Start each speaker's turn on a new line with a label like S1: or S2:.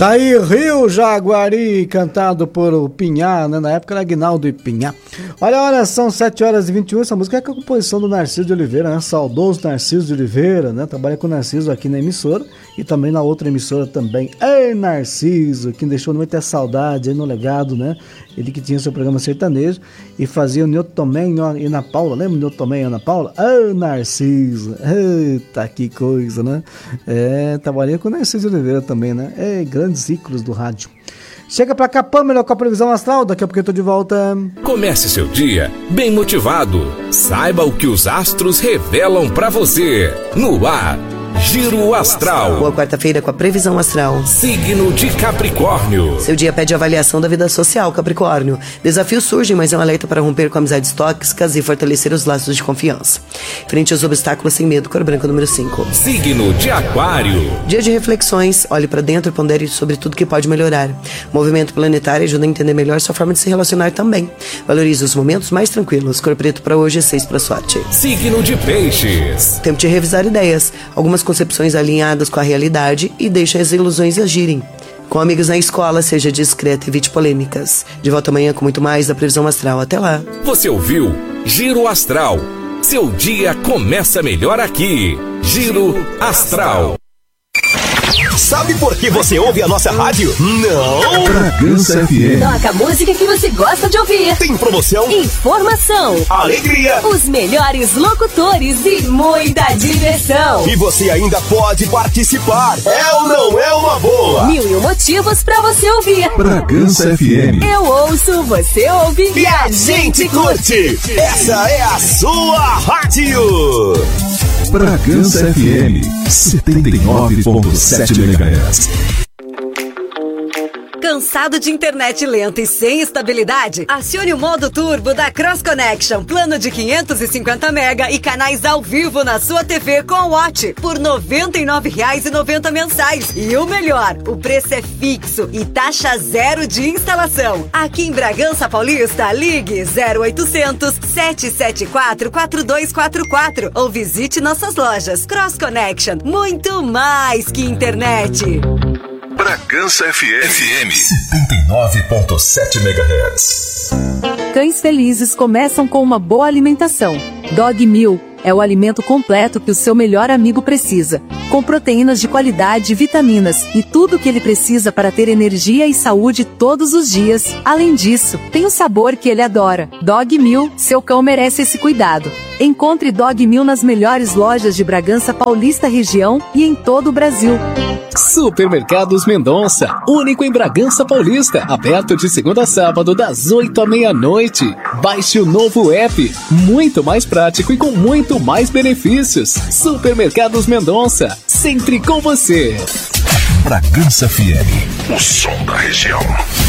S1: Tá aí Rio Jaguari, cantado por o Pinhá, né? Na época era Aguinaldo e Pinhá. Olha, são 7h21, essa música é a composição do Narciso de Oliveira, né? Saudoso Narciso de Oliveira, né? Trabalha com o Narciso aqui na emissora e também na outra emissora também. Ei, Narciso, que deixou muito ter saudade aí no legado, né? Ele que tinha seu programa sertanejo e fazia o Nilton Tomé e Ana Paula, lembra o Nilton Tomé e Ana Paula? Ah, Narciso, eita, que coisa, né? Trabalhei com o Narciso de Oliveira também, né? Grandes ícones do rádio. Chega pra cá, Pamela, com a previsão astral, daqui a pouco eu tô de volta.
S2: Comece seu dia bem motivado. Saiba o que os astros revelam pra você. No ar, Giro Astral.
S3: Boa quarta-feira com a previsão astral.
S2: Signo de Capricórnio.
S3: Seu dia pede avaliação da vida social, Capricórnio. Desafios surgem, mas é um alerta para romper com amizades tóxicas e fortalecer os laços de confiança. Frente aos obstáculos sem medo, cor branca número 5.
S2: Signo de Aquário.
S3: Dia de reflexões, olhe para dentro e pondere sobre tudo que pode melhorar. Movimento planetário ajuda a entender melhor sua forma de se relacionar também. Valorize os momentos mais tranquilos. Cor preto para hoje, 6 para sorte.
S2: Signo de Peixes.
S3: Tempo de revisar ideias. Algumas concepções alinhadas com a realidade e deixem as ilusões agirem. Com amigos na escola, seja discreto e evite polêmicas. De volta amanhã com muito mais da previsão astral. Até lá.
S2: Você ouviu Giro Astral. Seu dia começa melhor aqui. Giro Astral.
S4: Sabe por que você ouve a nossa rádio? Não!
S5: Bragança FM.
S6: Toca a música que você gosta de ouvir.
S4: Tem promoção,
S6: informação,
S4: alegria,
S6: os melhores locutores e muita diversão.
S4: E você ainda pode participar. É ou não é uma boa?
S6: 1001 motivos pra você ouvir.
S5: Bragança FM.
S6: Eu ouço, você ouve
S4: e a gente curte. Essa é a sua rádio.
S5: Bragança FM 79.7 MHz.
S7: Cansado de internet lenta e sem estabilidade? Acione o modo turbo da Cross Connection. Plano de 550 mega e canais ao vivo na sua TV com Watch por R$ 99,90 mensais. E o melhor, o preço é fixo e taxa zero de instalação. Aqui em Bragança Paulista, ligue 0800 774 4244 ou visite nossas lojas. Cross Connection, muito mais que internet.
S2: Bragança FM
S4: 79.7 MHz.
S8: Cães felizes começam com uma boa alimentação. Dog Meal é o alimento completo que o seu melhor amigo precisa, com proteínas de qualidade e vitaminas, e tudo o que ele precisa para ter energia e saúde todos os dias. Além disso, tem o sabor que ele adora. Dog Meal, seu cão merece esse cuidado. Encontre Dog Meal nas melhores lojas de Bragança Paulista região e em todo o Brasil.
S9: Supermercados Mendonça, único em Bragança Paulista, aberto de segunda a sábado das 8 à meia-noite. Baixe o novo app, muito mais prático e com muito mais benefícios. Supermercados Mendonça, sempre com você.
S2: Bragança FM, o som da região.